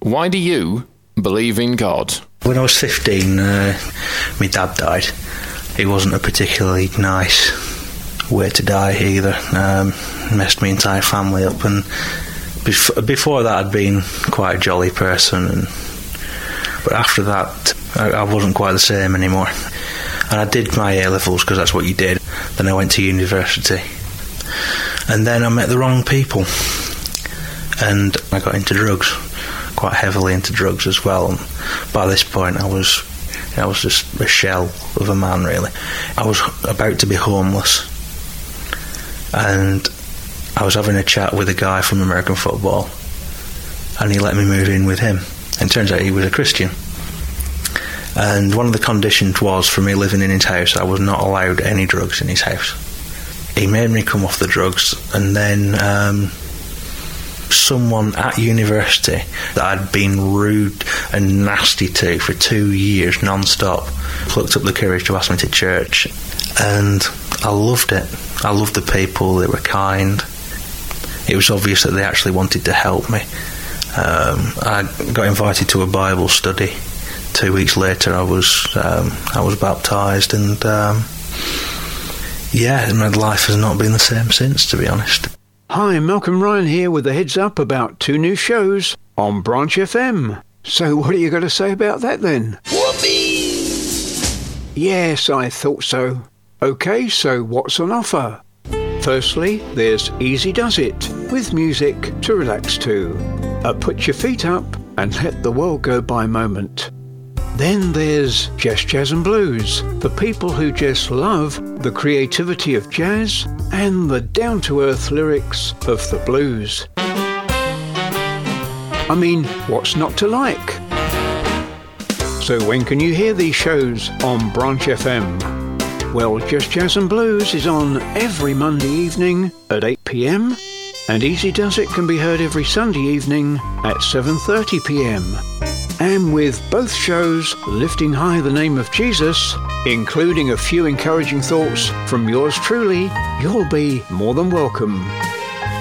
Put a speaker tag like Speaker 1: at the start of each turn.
Speaker 1: Why do you believe in God?
Speaker 2: When I was 15, my dad died. He wasn't a particularly nice way to die either. Messed my entire family up, and before that I'd been quite a jolly person, but after that I wasn't quite the same anymore. And I did my A-levels because that's what you did. Then I went to university, and then I met the wrong people, and I got into drugs, quite heavily into drugs as well. And by this point I was just a shell of a man, really. I was about to be homeless, and I was having a chat with a guy from American football, and he let me move in with him. And it turns out he was a Christian. And one of the conditions was, for me living in his house, I was not allowed any drugs in his house. He made me come off the drugs, and then someone at university that I'd been rude and nasty to for 2 years non-stop plucked up the courage to ask me to church, and I loved it. I loved the people, they were kind. It was obvious that they actually wanted to help me. I got invited to a Bible study. 2 weeks later I was baptised, and my life has not been the same since, to be honest.
Speaker 3: Hi, Malcolm Ryan here with a heads up about 2 new shows on Branch FM. So what are you going to say about that then?
Speaker 4: Whoopee!
Speaker 3: Yes, I thought so. Okay, so what's on offer? Firstly, there's Easy Does It, with music to relax to. A put your feet up and let the world go by moment. Then there's Just Jazz and Blues, for people who just love the creativity of jazz and the down-to-earth lyrics of the blues. I mean, what's not to like? So when can you hear these shows on Branch FM? Well, Just Jazz and Blues is on every Monday evening at 8 p.m, and Easy Does It can be heard every Sunday evening at 7:30 p.m. And with both shows lifting high the name of Jesus, including a few encouraging thoughts from yours truly, you'll be more than welcome.